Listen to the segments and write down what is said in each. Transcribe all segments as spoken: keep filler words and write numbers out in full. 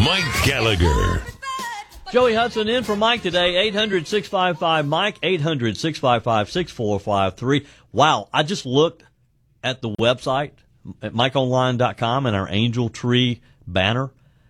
Mike Gallagher. Joey Hudson in for Mike today. eight hundred, six five five, Mike, eight hundred, six five five, six four five three. Wow, I just looked at the website at mike online dot com and our Angel Tree banner.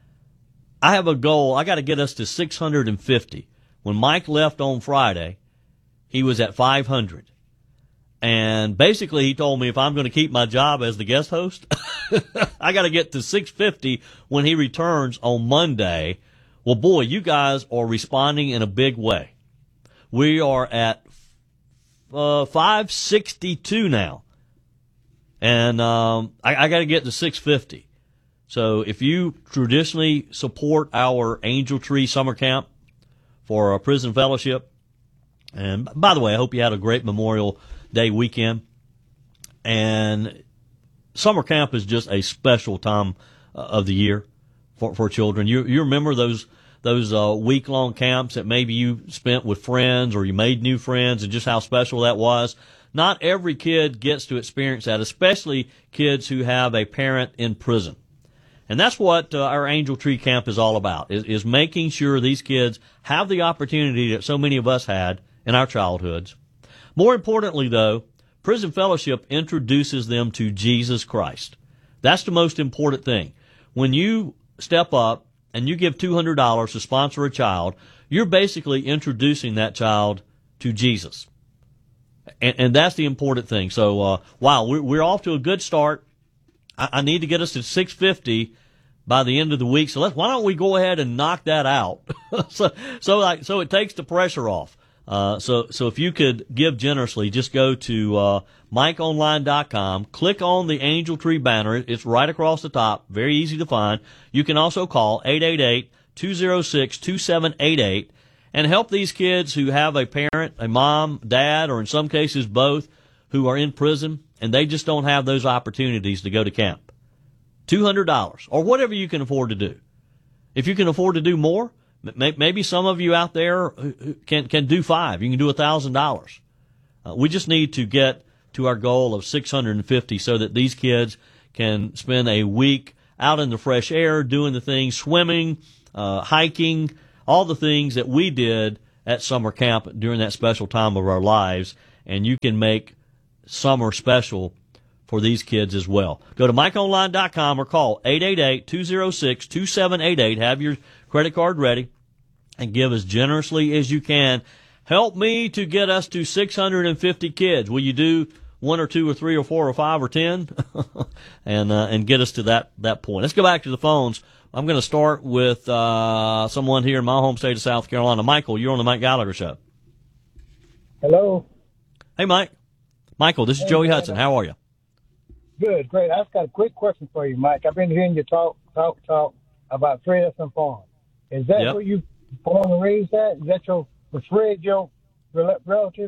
I have a goal. I got to get us to six hundred fifty. When Mike left on Friday, he was at five hundred. And basically he told me if I'm going to keep my job as the guest host, I got to get to six fifty when he returns on Monday. Well, boy, you guys are responding in a big way. We are at uh, five sixty-two now. And um, I, I got to get to six fifty. So if you traditionally support our Angel Tree Summer Camp for a prison fellowship, and by the way, I hope you had a great Memorial Day weekend. And summer camp is just a special time of the year for, for children. You you remember those those uh, week long camps that maybe you spent with friends or you made new friends, and just how special that was. Not every kid gets to experience that, especially kids who have a parent in prison. And that's what uh, our Angel Tree Camp is all about, is, is making sure these kids have the opportunity that so many of us had in our childhoods. More importantly, though, Prison Fellowship introduces them to Jesus Christ. That's the most important thing. When you step up and you give two hundred dollars to sponsor a child, you're basically introducing that child to Jesus. And, and that's the important thing. So, uh, wow, we're, we're off to a good start. I, I need to get us to six fifty by the end of the week. So let's, why don't we go ahead and knock that out? so, so like, so it takes the pressure off. Uh, so, so if you could give generously, just go to, uh, mike online dot com, click on the Angel Tree banner. It's right across the top. Very easy to find. You can also call eight eight eight, two oh six, two seven eight eight and help these kids who have a parent, a mom, dad, or in some cases both, who are in prison, and they just don't have those opportunities to go to camp. two hundred dollars, or whatever you can afford to do. If you can afford to do more, maybe some of you out there can can do five. You can do one thousand dollars. Uh, we just need to get to our goal of six hundred fifty so that these kids can spend a week out in the fresh air doing the things, swimming, uh, hiking, all the things that we did at summer camp during that special time of our lives. And you can make summer special for these kids as well. Go to mike online dot com or call eight eight eight, two oh six, two seven eight eight. Have your credit card ready and give as generously as you can. Help me to get us to six hundred fifty kids. Will you do one or two or three or four or five or ten? and uh, and get us to that, that point. Let's go back to the phones. I'm going to start with uh, someone here in my home state of South Carolina. Michael, you're on the Mike Gallagher Show. Hello. Hey, Mike. Michael, this is hey, Joey man. Hudson. How are you? Good, great. I've got a quick question for you, Mike. I've been hearing you talk, talk, talk about Fred Hudson Farm. Is that Yep. where you born and raised at? Is that your, was Fred your rel- relative?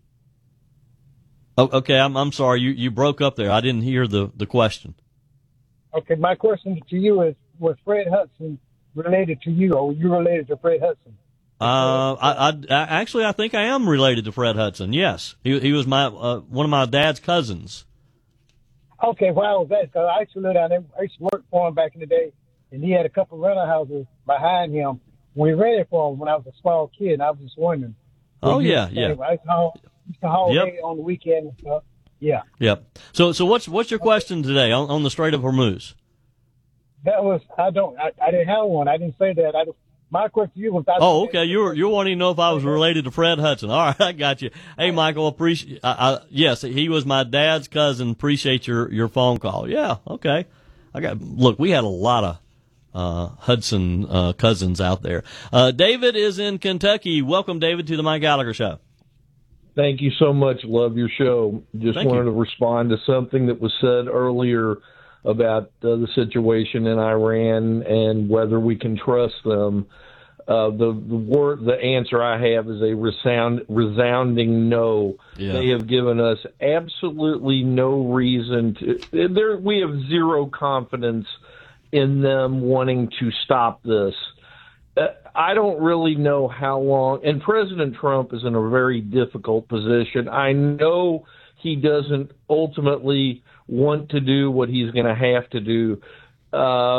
Oh, okay, I'm I'm sorry. You you broke up there. I didn't hear the, the question. Okay, my question to you is, was Fred Hudson related to you, or were you related to Fred Hudson? Uh, I, I, I actually I think I am related to Fred Hudson. Yes, he he was my uh, one of my dad's cousins. Okay, why was that? Because I used to live down there. I used to work for him back in the day, and he had a couple of rental houses behind him. We rented for him when I was a small kid, and I was just wondering. Oh yeah, yeah. I used to haul, used to haul Yep. hay on the weekend and stuff. Yeah. Yep. So so what's what's your question today on, on the Strait of Hormuz? That was, I don't, I, I didn't have one. I didn't say that. I just, my question to you was. I Oh, okay. You're you're wanting to know if I was related to Fred Hudson. All right, I got you. Hey, Michael, appreciate. I, I, yes, he was my dad's cousin. Appreciate your your phone call. Yeah, okay. I got. Look, we had a lot of uh, Hudson uh, cousins out there. Uh, David is in Kentucky. Welcome, David, to the Mike Gallagher Show. Thank you so much. Love your show. Just Thank wanted you. to respond to something that was said earlier about uh, the situation in Iran and whether we can trust them. Uh, the the word, the answer I have is a resound, resounding no. Yeah. They have given us absolutely no reason to. There, we have zero confidence in them wanting to stop this. Uh, I don't really know how long, and President Trump is in a very difficult position. I know he doesn't ultimately want to do what he's going to have to do. Uh,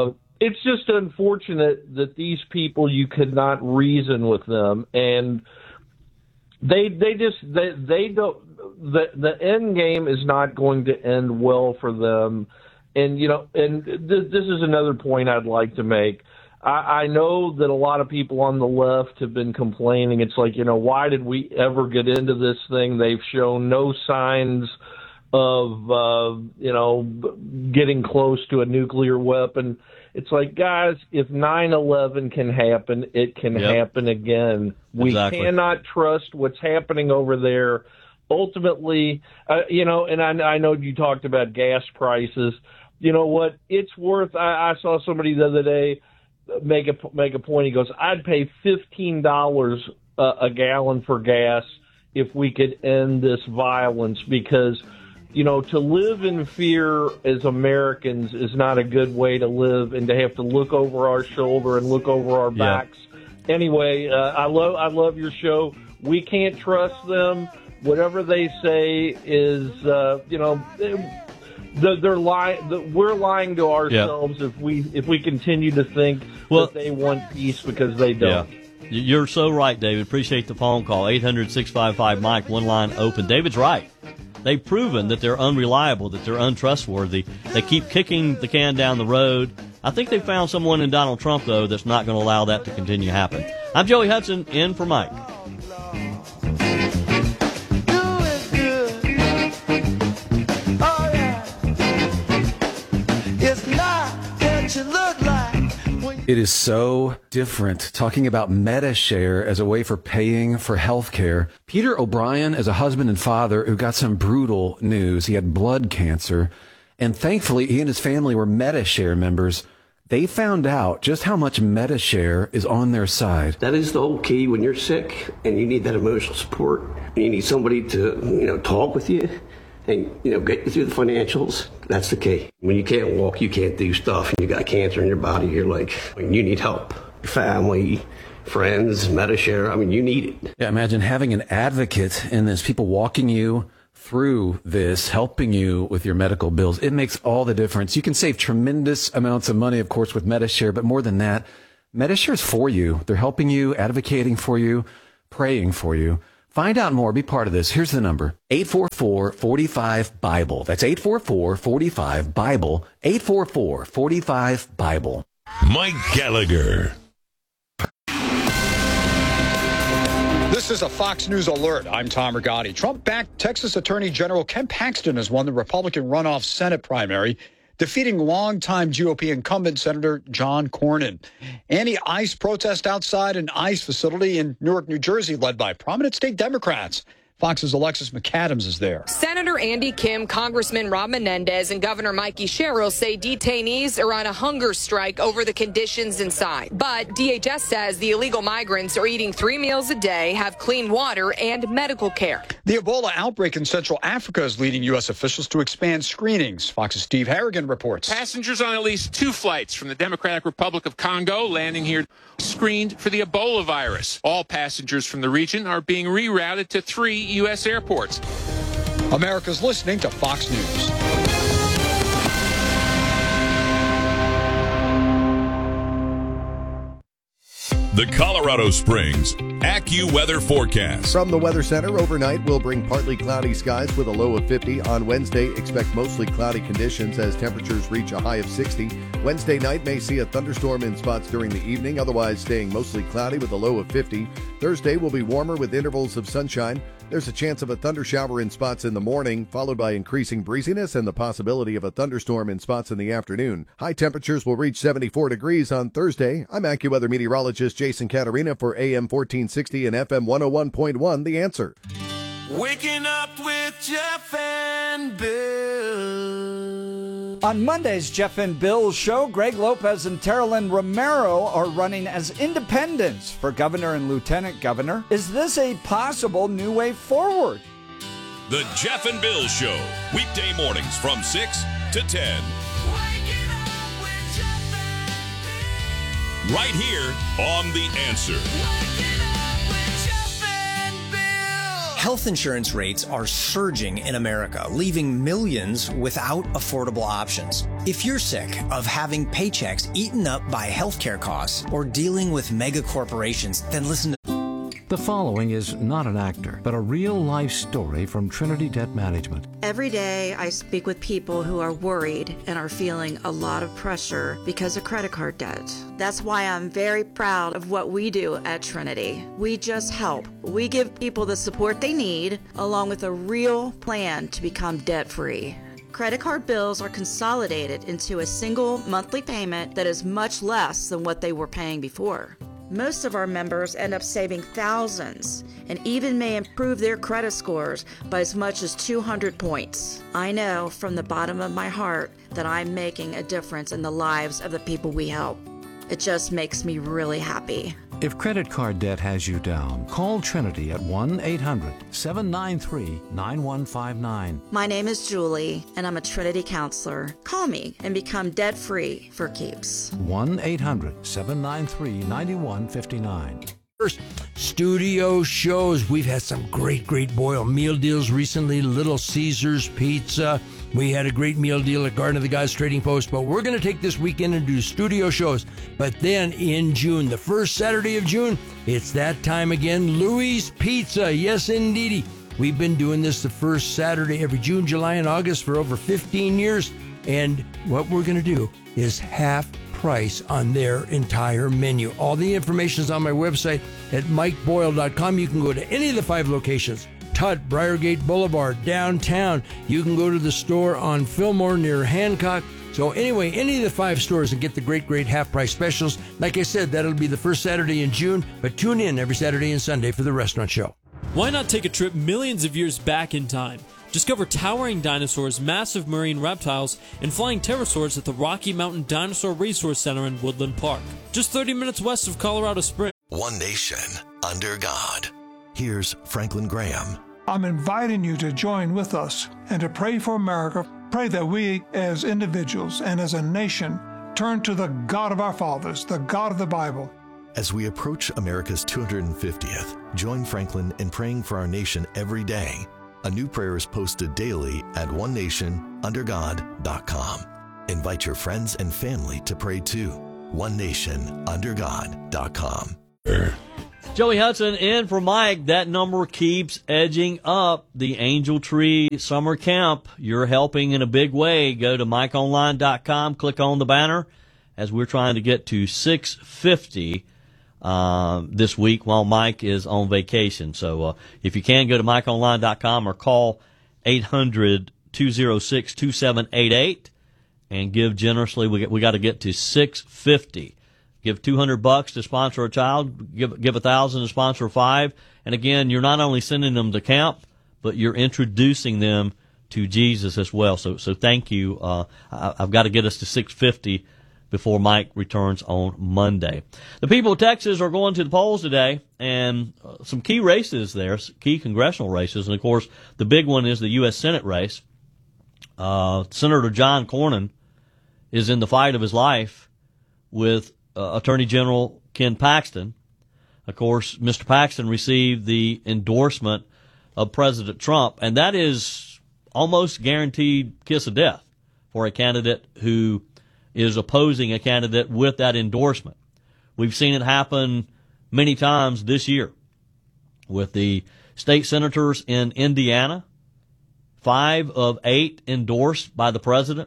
it's just unfortunate that these people, you could not reason with them, and they they just they they don't. The the end game is not going to end well for them, and you know, and th- this is another point I'd like to make. I, I know that a lot of people on the left have been complaining. It's like, you know, why did we ever get into this thing? They've shown no signs of, uh, you know, getting close to a nuclear weapon. It's like, guys, if nine eleven can happen, it can yep. happen again. We exactly. cannot trust what's happening over there. Ultimately, uh, you know, and I, I know you talked about gas prices. You know what? It's worth, I, I saw somebody the other day make a, make a point. He goes, I'd pay fifteen dollars a, a gallon for gas if we could end this violence, because, you know, to live in fear as Americans is not a good way to live, and to have to look over our shoulder and look over our yeah. backs. Anyway, uh, I love I love your show. We can't trust them. Whatever they say is, uh, you know, they're, they're lying. We're lying to ourselves yeah. if we if we continue to think well, that they want peace, because they don't. Yeah. You're so right, David. Appreciate the phone call. eight hundred, six five five, Mike, one line open. David's right. They've proven that they're unreliable, that they're untrustworthy. They keep kicking the can down the road. I think they found someone in Donald Trump, though, that's not going to allow that to continue to happen. I'm Joey Hudson, in for Mike. It is so different talking about MediShare as a way for paying for health care. Peter O'Brien is a husband and father who got some brutal news. He had blood cancer, and thankfully he and his family were MediShare members. They found out just how much MediShare is on their side. That is the whole key when you're sick and you need that emotional support. You need somebody to, you know, talk with you and, you know, get you through the financials. That's the key. When you can't walk, you can't do stuff, and you got cancer in your body, you're like, you need help. Your family, friends, MediShare, I mean, you need it. Yeah, imagine having an advocate in this, people walking you through this, helping you with your medical bills. It makes all the difference. You can save tremendous amounts of money, of course, with MediShare, but more than that, MediShare is for you. They're helping you, advocating for you, praying for you. Find out more. Be part of this. Here's the number. eight four four, four five, BIBLE. That's eight four four, four five, BIBLE. eight four four, four five, BIBLE. Mike Gallagher. This is a Fox News alert. I'm Tom Rigotti. Trump-backed Texas Attorney General Ken Paxton has won the Republican runoff Senate primary, defeating longtime G O P incumbent Senator John Cornyn. Anti-ICE protest outside an ICE facility in Newark, New Jersey, led by prominent state Democrats. Fox's Alexis McAdams is there. Senator Andy Kim, Congressman Rob Menendez, and Governor Mikey Sherrill say detainees are on a hunger strike over the conditions inside. But D H S says the illegal migrants are eating three meals a day, have clean water, and medical care. The Ebola outbreak in Central Africa is leading U S officials to expand screenings. Fox's Steve Harrigan reports. Passengers on at least two flights from the Democratic Republic of Congo landing here screened for the Ebola virus. All passengers from the region are being rerouted to three U S airports. America's listening to Fox News. The Colorado Springs AccuWeather forecast. From the Weather Center, overnight will bring partly cloudy skies with a low of fifty. On Wednesday, expect mostly cloudy conditions as temperatures reach a high of sixty. Wednesday night may see a thunderstorm in spots during the evening, otherwise staying mostly cloudy with a low of fifty. Thursday will be warmer with intervals of sunshine. There's a chance of a thundershower in spots in the morning, followed by increasing breeziness and the possibility of a thunderstorm in spots in the afternoon. High temperatures will reach seventy-four degrees on Thursday. I'm AccuWeather meteorologist Jason Caterina for A M fourteen sixty and F M one oh one point one, The Answer. Waking up with Jeff and Bill. On Monday's Jeff and Bill's show, Greg Lopez and Teralyn Romero are running as independents for governor and lieutenant governor. Is this a possible new way forward? The Jeff and Bill Show, weekday mornings from six to ten. Waking up with Jeff and Bill. Right here on The Answer. Waking up with Jeff and Bill. Health insurance rates are surging in America, leaving millions without affordable options. If you're sick of having paychecks eaten up by healthcare costs or dealing with mega corporations, then listen to... The following is not an actor, but a real-life story from Trinity Debt Management. Every day I speak with people who are worried and are feeling a lot of pressure because of credit card debt. That's why I'm very proud of what we do at Trinity. We just help. We give people the support they need, along with a real plan to become debt-free. Credit card bills are consolidated into a single monthly payment that is much less than what they were paying before. Most of our members end up saving thousands and even may improve their credit scores by as much as two hundred points. I know from the bottom of my heart that I'm making a difference in the lives of the people we help. It just makes me really happy. If credit card debt has you down, call Trinity at one eight hundred seven nine three nine one five nine. My name is Julie, and I'm a Trinity counselor. Call me and become debt-free for keeps. one eight hundred seven nine three nine one five nine. First, studio shows. We've had some great, great Boyle meal deals recently. Little Caesars Pizza. We had a great meal deal at Garden of the Gods Trading Post, but we're going to take this weekend and do studio shows. But then in June, the first Saturday of June, it's that time again, Louis Pizza. Yes, indeedy. We've been doing this the first Saturday every June, July, and August for over fifteen years. And what we're going to do is half price on their entire menu. All the information is on my website at mike boyle dot com. You can go to any of the five locations. Tut, Briargate Boulevard, downtown. You can go to the store on Fillmore near Hancock. So anyway, any of the five stores and get the great, great half-price specials. Like I said, that'll be the first Saturday in June, but tune in every Saturday and Sunday for the restaurant show. Why not take a trip millions of years back in time? Discover towering dinosaurs, massive marine reptiles, and flying pterosaurs at the Rocky Mountain Dinosaur Resource Center in Woodland Park, just thirty minutes west of Colorado Springs. One nation under God. Here's Franklin Graham. I'm inviting you to join with us and to pray for America. Pray that we as individuals and as a nation turn to the God of our fathers, the God of the Bible. As we approach America's two hundred fiftieth, join Franklin in praying for our nation every day. A new prayer is posted daily at one nation under god dot com. Invite your friends and family to pray too. one nation under god dot com. Joey Hudson in for Mike. That number keeps edging up. The Angel Tree Summer Camp. You're helping in a big way. Go to mike online dot com. Click on the banner as we're trying to get to six fifty uh, this week while Mike is on vacation. So uh, if you can, go to mike online dot com or call eight hundred two oh six two seven eight eight and give generously. We, we got to get to six fifty. Give two hundred bucks to sponsor a child. Give give a thousand to sponsor five. And again, you're not only sending them to camp, but you're introducing them to Jesus as well. So so thank you. Uh, I, I've got to get us to six fifty before Mike returns on Monday. The people of Texas are going to the polls today, and uh, some key races there, key congressional races, and of course the big one is the U S Senate race. Uh, Senator John Cornyn is in the fight of his life with Uh, Attorney General Ken Paxton. Of course, Mister Paxton received the endorsement of President Trump, and that is almost guaranteed kiss of death for a candidate who is opposing a candidate with that endorsement. We've seen it happen many times this year with the state senators in Indiana, five of eight endorsed by the president.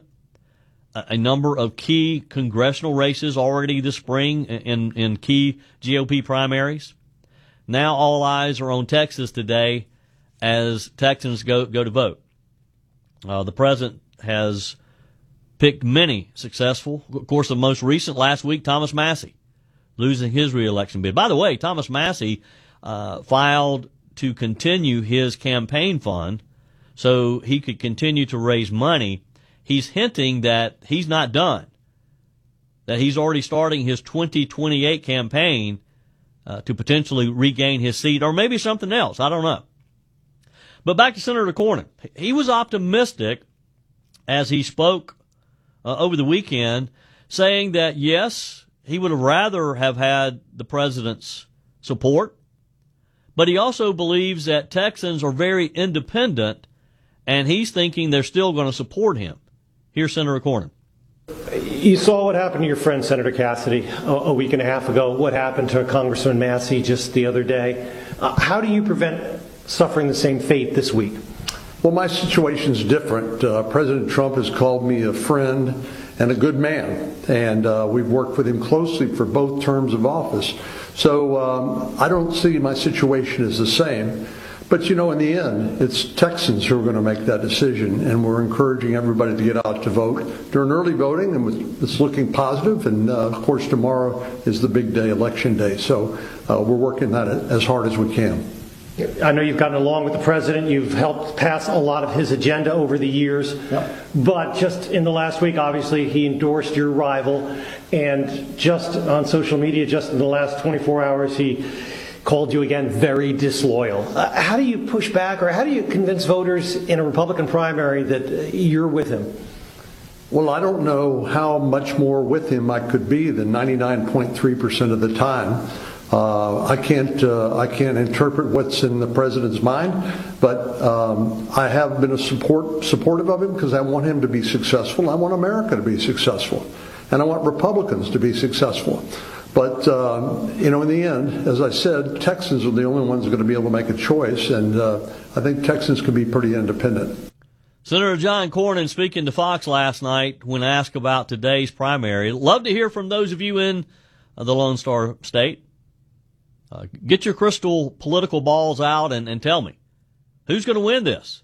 A number of key congressional races already this spring in, in key G O P primaries. Now all eyes are on Texas today as Texans go, go to vote. Uh, the president has picked many successful. Of course, the most recent last week, Thomas Massie, losing his reelection bid. By the way, Thomas Massie uh, filed to continue his campaign fund so he could continue to raise money. He's hinting that he's not done, that he's already starting his twenty twenty-eight campaign uh, to potentially regain his seat, or maybe something else. I don't know. But back to Senator Cornyn. He was optimistic as he spoke uh, over the weekend, saying that, yes, he would have rather have had the president's support, but he also believes that Texans are very independent, and he's thinking they're still going to support him. Here's Senator Cornyn. You saw what happened to your friend Senator Cassidy a, a week and a half ago, what happened to Congressman Massey just the other day. Uh, how do you prevent suffering the same fate this week? Well, my situation's different. Uh, President Trump has called me a friend and a good man, and uh, we've worked with him closely for both terms of office. So um, I don't see my situation as the same. But, you know, in the end, it's Texans who are going to make that decision, and we're encouraging everybody to get out to vote during early voting, and it's looking positive. And, uh, of course, tomorrow is the big day, Election Day. So uh, we're working that as hard as we can. I know you've gotten along with the president. You've helped pass a lot of his agenda over the years. Yep. But just in the last week, obviously, he endorsed your rival. And just on social media, just in the last twenty-four hours, he called you again very disloyal. Uh, how do you push back, or how do you convince voters in a Republican primary that you're with him? Well, I don't know how much more with him I could be than ninety-nine point three percent of the time. Uh, I can't uh, I can't interpret what's in the president's mind, but um, I have been a support supportive of him because I want him to be successful. I want America to be successful, and I want Republicans to be successful. But um, you know, in the end, as I said, Texans are the only ones that are going to be able to make a choice, and uh, I think Texans can be pretty independent. Senator John Cornyn speaking to Fox last night when asked about today's primary. Love to hear from those of you in uh, the Lone Star State. Uh, get your crystal political balls out and, and tell me, who's going to win this?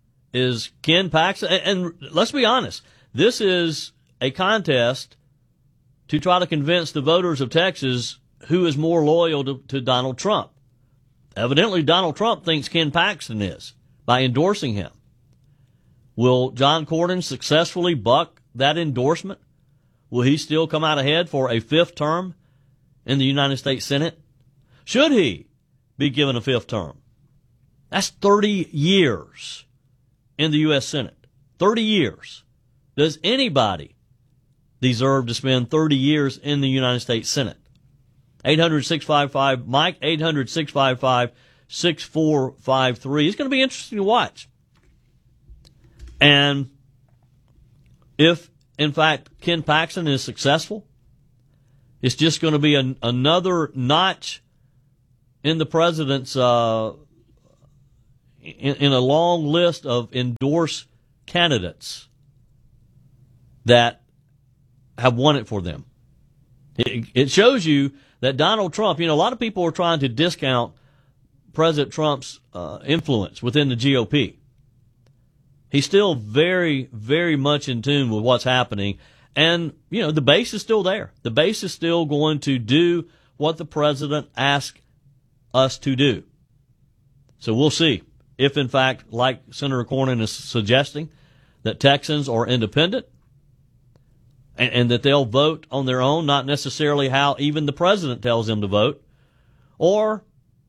Is Ken Paxton? And, and let's be honest, this is a contest to try to convince the voters of Texas who is more loyal to, to Donald Trump. Evidently, Donald Trump thinks Ken Paxton is by endorsing him. Will John Cornyn successfully buck that endorsement? Will he still come out ahead for a fifth term in the United States Senate? Should he be given a fifth term? That's thirty years in the U S Senate. thirty years. Does anybody deserve to spend thirty years in the United States Senate? eight hundred, six five five, Mike, eight hundred, six five five, six four five three. It's going to be interesting to watch. And if, in fact, Ken Paxton is successful, it's just going to be an, another notch in the president's, uh, in, in a long list of endorsed candidates that have won it for them. It, it shows you that Donald Trump, you know, a lot of people are trying to discount President Trump's uh, influence within the G O P. He's still very, very much in tune with what's happening. And, you know, the base is still there. The base is still going to do what the president asked us to do. So we'll see if, in fact, like Senator Cornyn is suggesting, that Texans are independent and, and that they'll vote on their own, not necessarily how even the president tells them to vote, or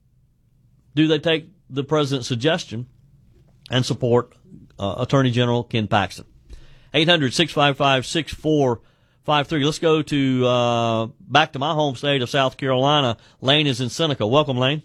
do they take the president's suggestion and support uh, Attorney General Ken Paxton? eight hundred, six five five, six four five three. Let's go to uh, back to my home state of South Carolina. Lane is in Seneca. Welcome, Lane.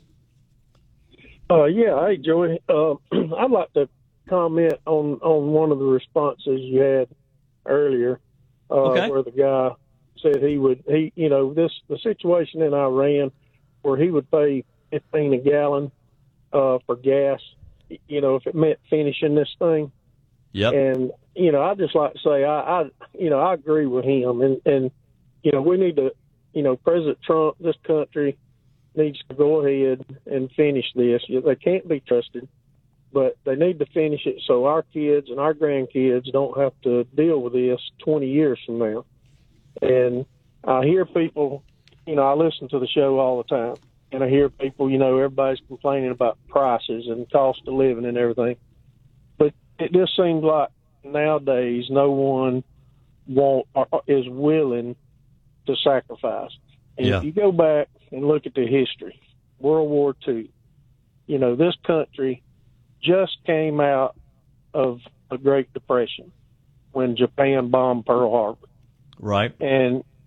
Uh, yeah, hey, Joey. Uh, I'd like to comment on, on one of the responses you had earlier, uh, okay. where the guy said he would, he, you know, this the situation in Iran where he would pay fifteen a gallon uh, for gas, you know, if it meant finishing this thing. Yep. And you know, I just like to say, I, I, you know, I agree with him, and, and, you know, we need to, you know, President Trump, this country needs to go ahead and finish this. They can't be trusted, but they need to finish it so our kids and our grandkids don't have to deal with this twenty years from now. And I hear people, you know, I listen to the show all the time, and I hear people, you know, everybody's complaining about prices and cost of living and everything. But it just seems like nowadays no one want or is willing to sacrifice. And yeah. if you go back and look at the history, World War Two, you know, this country just came out of a Great Depression when Japan bombed Pearl Harbor. Right. And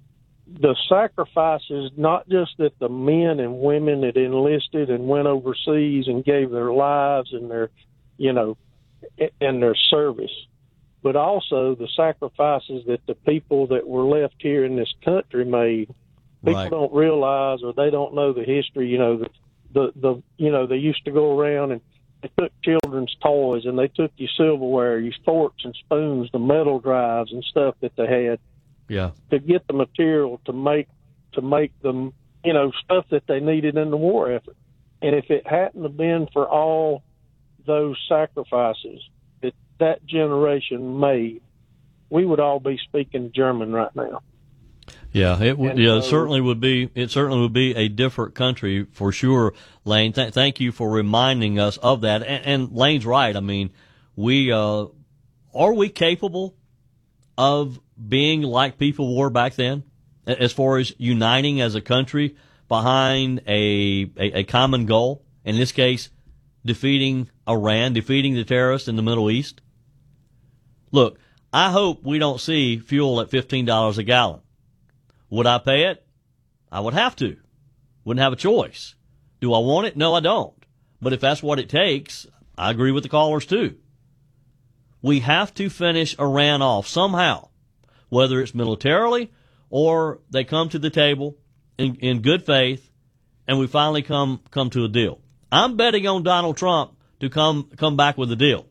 the sacrifices, not just that the men and women that enlisted and went overseas and gave their lives and their, you know, and their service, but also the sacrifices that the people that were left here in this country made. People Right. don't realize, or they don't know the history. You know, the, the the you know they used to go around and they took children's toys and they took your silverware, your forks and spoons, the metal drives and stuff that they had Yeah. to get the material to make to make them, you know, stuff that they needed in the war effort. And if it hadn't have been for all those sacrifices that that generation made, we would all be speaking German right now. Yeah, it would. And Yeah, it so- certainly would be. It certainly would be a different country for sure, Lane. Th- thank you for reminding us of that. And, and Lane's right. I mean, we uh, are we capable of being like people were back then, a- as far as uniting as a country behind a, a a common goal. In this case, defeating Iran, defeating the terrorists in the Middle East. Look, I hope we don't see fuel at fifteen dollars a gallon. Would I pay it? I would have to. Wouldn't have a choice. Do I want it? No, I don't. But if that's what it takes, I agree with the callers too. We have to finish Iran off somehow, whether it's militarily or they come to the table in, in good faith and we finally come, come to a deal. I'm betting on Donald Trump to come, come back with a deal.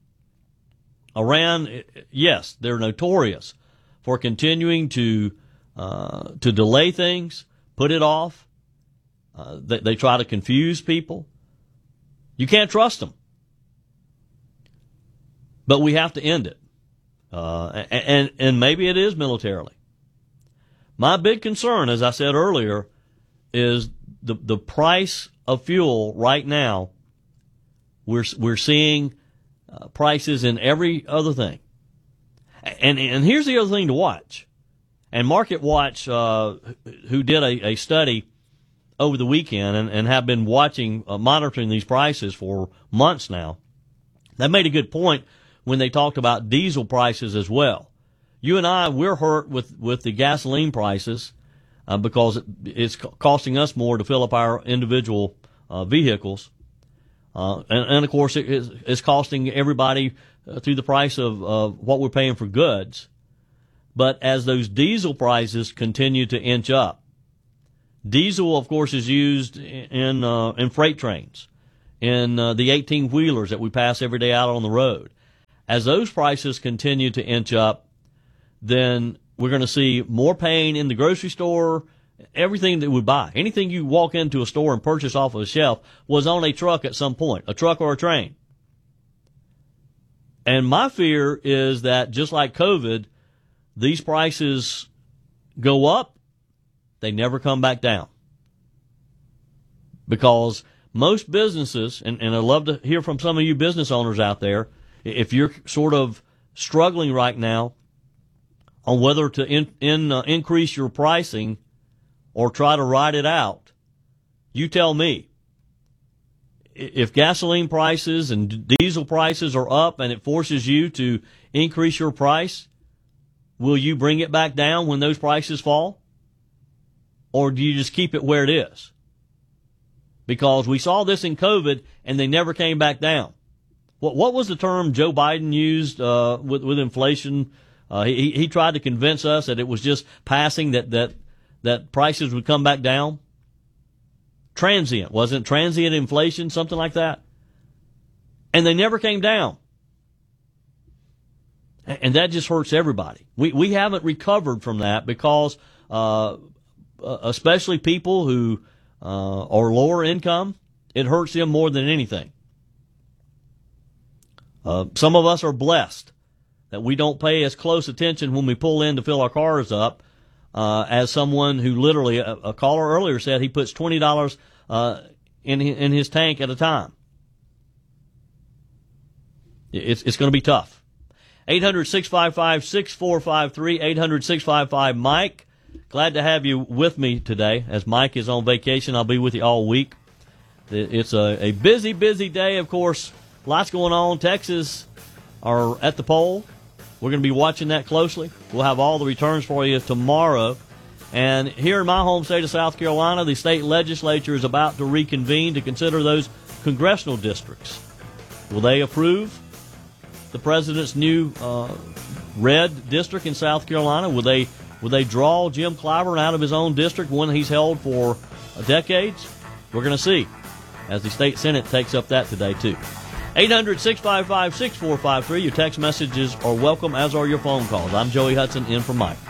Iran, yes, they're notorious for continuing to uh, to delay things, put it off. Uh, they, they try to confuse people. You can't trust them. But we have to end it. Uh, and, and maybe it is militarily. My big concern, as I said earlier, is the the price of fuel right now. We're we're seeing uh, prices in every other thing. And and here's the other thing to watch. And Market Watch, uh, who did a, a study over the weekend and, and have been watching, uh, monitoring these prices for months now, they made a good point when they talked about diesel prices as well. You and I, we're hurt with, with the gasoline prices uh, because it, it's costing us more to fill up our individual uh, vehicles. Uh, and, and, of course, it is, it's costing everybody uh, through the price of uh, what we're paying for goods. But as those diesel prices continue to inch up, diesel, of course, is used in uh, in freight trains, in uh, the eighteen-wheelers that we pass every day out on the road. As those prices continue to inch up, then we're going to see more pain in the grocery store. Everything that we buy, anything you walk into a store and purchase off of a shelf was on a truck at some point, a truck or a train. And my fear is that just like COVID, these prices go up, they never come back down. Because most businesses, and, and I'd love to hear from some of you business owners out there, if you're sort of struggling right now on whether to in, in, uh, increase your pricing or try to ride it out, you tell me. If gasoline prices and diesel prices are up and it forces you to increase your price, will you bring it back down when those prices fall? Or do you just keep it where it is? Because we saw this in COVID and they never came back down. What what was the term Joe Biden used uh, with with inflation? Uh, he he tried to convince us that it was just passing, that that that prices would come back down. Transient, wasn't it? Transient inflation, something like that. And they never came down. And that just hurts everybody. We we haven't recovered from that because, uh, especially people who uh, are lower income, it hurts them more than anything. Uh, some of us are blessed that we don't pay as close attention when we pull in to fill our cars up uh, as someone who literally, a, a caller earlier said he puts twenty dollars uh, in in his tank at a time. It's it's going to be tough. eight hundred, six five five, six four five three, eight hundred, six five five, Mike. Glad to have you with me today. As Mike is on vacation, I'll be with you all week. It's a, a busy, busy day, of course. Lots going on. Texas are at the poll. We're going to be watching that closely. We'll have all the returns for you tomorrow. And here in my home state of South Carolina, the state legislature is about to reconvene to consider those congressional districts. Will they approve the president's new uh, red district in South Carolina? Will they will they draw Jim Clyburn out of his own district, one he's held for decades? We're going to see as the state Senate takes up that today, too. eight hundred, six five five, six four five three. Your text messages are welcome, as are your phone calls. I'm Joey Hudson, in for Mike.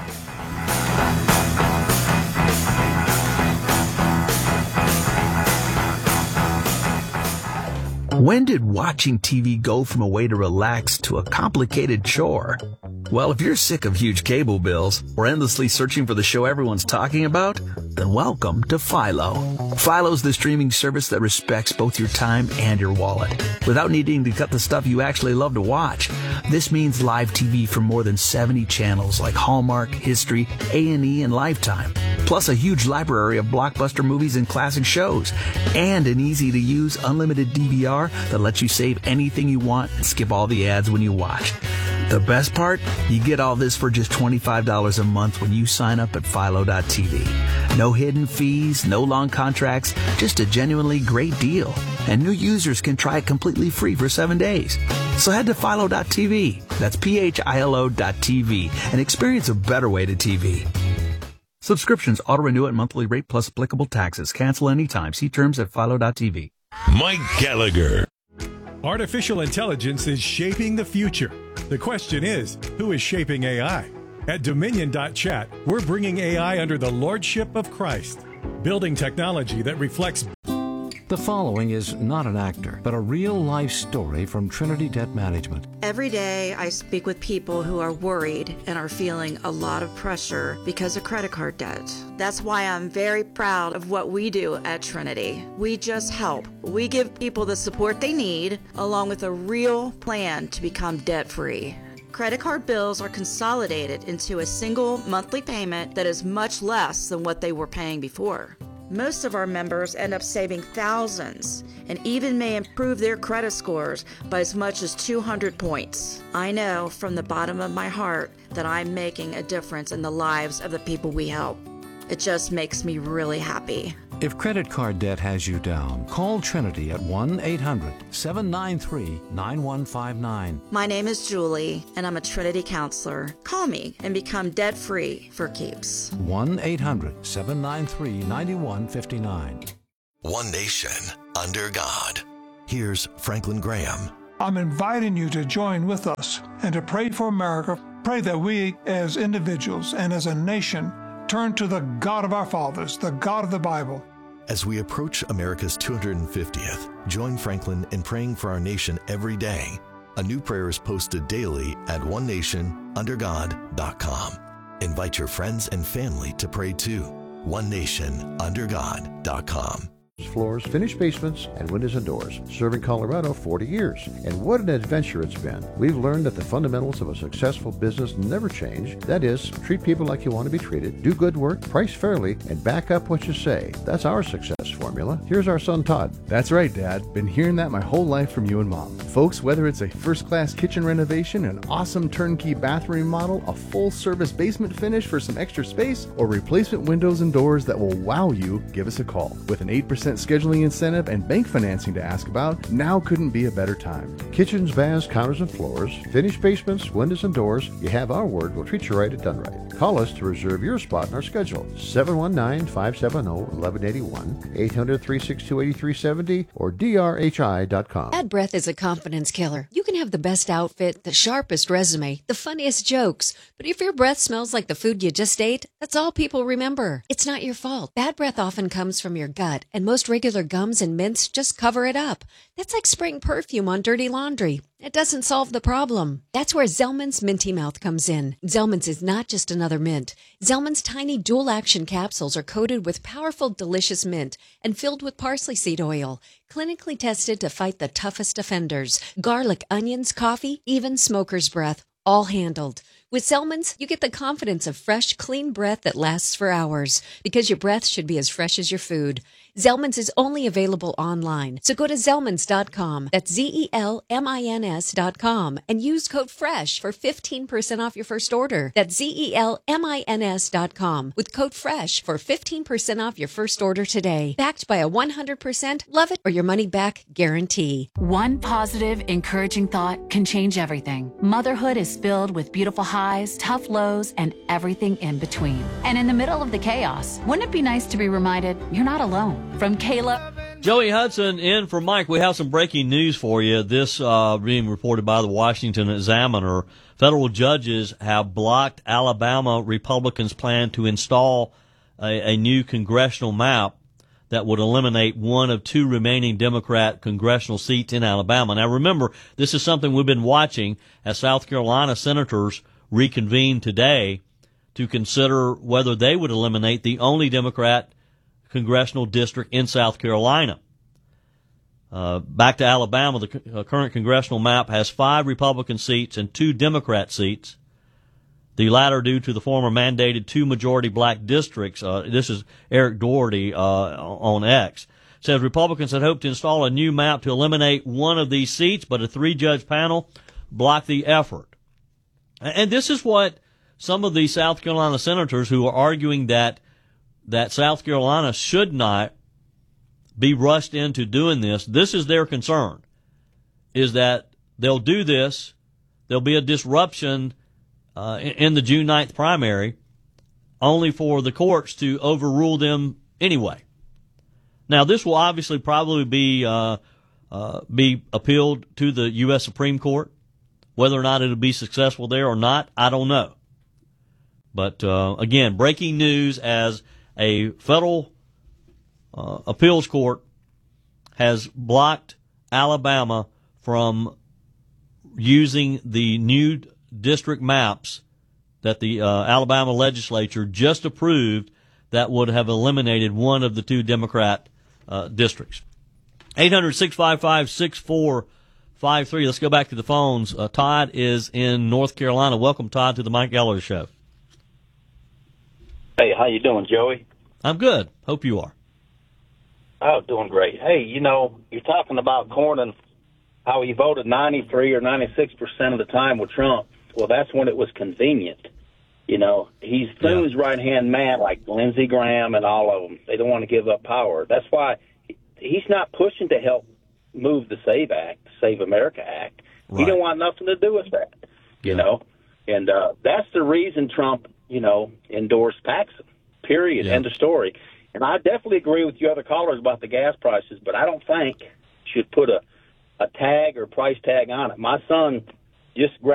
When did watching T V go from a way to relax to a complicated chore? Well, if you're sick of huge cable bills or endlessly searching for the show everyone's talking about, then welcome to Philo. Philo's the streaming service that respects both your time and your wallet without needing to cut the stuff you actually love to watch. This means live T V from more than seventy channels like Hallmark, History, A and E, and Lifetime, plus a huge library of blockbuster movies and classic shows, and an easy-to-use unlimited D V R that lets you save anything you want and skip all the ads when you watch. The best part? You get all this for just twenty-five dollars a month when you sign up at Philo dot T V. No hidden fees, no long contracts, just a genuinely great deal. And new users can try it completely free for seven days. So head to Philo dot T V. That's P H I L O dot T V and experience a better way to T V. Subscriptions auto-renew at monthly rate plus applicable taxes. Cancel anytime. See terms at Philo dot T V. Mike Gallagher. Artificial intelligence is shaping the future. The question is, who is shaping A I? At Dominion dot chat, we're bringing A I under the lordship of Christ, building technology that reflects. The following is not an actor, but a real-life story from Trinity Debt Management. Every day I speak with people who are worried and are feeling a lot of pressure because of credit card debt. That's why I'm very proud of what we do at Trinity. We just help. We give people the support they need, along with a real plan to become debt-free. Credit card bills are consolidated into a single monthly payment that is much less than what they were paying before. Most of our members end up saving thousands and even may improve their credit scores by as much as two hundred points. I know from the bottom of my heart that I'm making a difference in the lives of the people we help. It just makes me really happy. If credit card debt has you down, call Trinity at one eight hundred, seven nine three, nine one five nine. My name is Julie, and I'm a Trinity counselor. Call me and become debt-free for keeps. one eight hundred, seven nine three, nine one five nine. One nation under God. Here's Franklin Graham. I'm inviting you to join with us and to pray for America. Pray that we as individuals and as a nation turn to the God of our fathers, the God of the Bible. As we approach America's two hundred fiftieth, join Franklin in praying for our nation every day. A new prayer is posted daily at one nation under god dot com. Invite your friends and family to pray too. one nation under god dot com. Floors, finished basements, and windows and doors. Serving Colorado forty years. And what an adventure it's been. We've learned that the fundamentals of a successful business never change. That is, treat people like you want to be treated, do good work, price fairly, and back up what you say. That's our success formula. Here's our son Todd. That's right, Dad. Been hearing that my whole life from you and Mom. Folks, whether it's a first-class kitchen renovation, an awesome turnkey bathroom remodel, a full-service basement finish for some extra space, or replacement windows and doors that will wow you, give us a call. With an eight percent scheduling incentive and bank financing to ask about, now couldn't be a better time. Kitchens, baths, counters, and floors, finished basements, windows, and doors. You have our word. We'll treat you right at Done Right. Call us to reserve your spot in our schedule. seven one nine, five seven zero, one one eight one, eight hundred, three six two, eight three seven zero, or D R H I dot com. Bad breath is a confidence killer. You can have the best outfit, the sharpest resume, the funniest jokes, but if your breath smells like the food you just ate, that's all people remember. It's not your fault. Bad breath often comes from your gut, and most regular gums and mints just cover it up. That's like spraying perfume on dirty laundry. It doesn't solve the problem. That's where Zellman's Minty Mouth comes in. Zellman's is not just another mint. Zellman's tiny dual-action capsules are coated with powerful, delicious mint and filled with parsley seed oil, clinically tested to fight the toughest offenders. Garlic, onions, coffee, even smoker's breath, all handled. With Zellman's, you get the confidence of fresh, clean breath that lasts for hours, because your breath should be as fresh as your food. Zellman's is only available online, so go to Zellmans dot com. That's Z E L M I N S dot com and use code FRESH for fifteen percent off your first order. That's Z E L M I N S dot com with code FRESH for fifteen percent off your first order today. Backed by a one hundred percent love it or your money back guarantee. One positive, encouraging thought can change everything. Motherhood is filled with beautiful highs, tough lows, and everything in between. And in the middle of the chaos, wouldn't it be nice to be reminded you're not alone? From Kayla. Joey Hudson in for Mike. We have some breaking news for you. This uh, being reported by the Washington Examiner. Federal judges have blocked Alabama Republicans' plan to install a, a new congressional map that would eliminate one of two remaining Democrat congressional seats in Alabama. Now, remember, this is something we've been watching as South Carolina senators reconvene today to consider whether they would eliminate the only Democrat congressional district in South Carolina. Uh, back to Alabama, the uh, current congressional map has five Republican seats and two Democrat seats, the latter due to the former mandated two majority black districts. Uh, this is Eric Doherty uh, on X. Says Republicans had hoped to install a new map to eliminate one of these seats, but a three-judge panel blocked the effort. And this is what some of the South Carolina senators who are arguing that that South Carolina should not be rushed into doing this. This is their concern, is that they'll do this, there'll be a disruption uh, in the June ninth primary, only for the courts to overrule them anyway. Now, this will obviously probably be uh, uh, be appealed to the U S Supreme Court. Whether or not it'll be successful there or not, I don't know. But uh, again, breaking news as a federal uh, appeals court has blocked Alabama from using the new district maps that the uh, Alabama legislature just approved that would have eliminated one of the two Democrat uh, districts. eight hundred, six five five, six four five three. Let's go back to the phones. Uh, Todd is in North Carolina. Welcome, Todd, to the Mike Geller Show. Hey, how you doing, Joey? I'm good. Hope you are. Oh, doing great. Hey, you know, you're talking about Cornyn, how he voted ninety-three or ninety-six percent of the time with Trump. Well, that's when it was convenient. You know, he's Thun's yeah. right-hand man, like Lindsey Graham and all of them. They don't want to give up power. That's why he's not pushing to help move the SAVE Act, Save America Act. Right. He don't want nothing to do with that, you yeah. know. And uh, that's the reason Trump, you know, endorsed Paxson, period, yeah. end of story. And I definitely agree with you other callers about the gas prices, but I don't think should put a, a tag or price tag on it. My son just graduated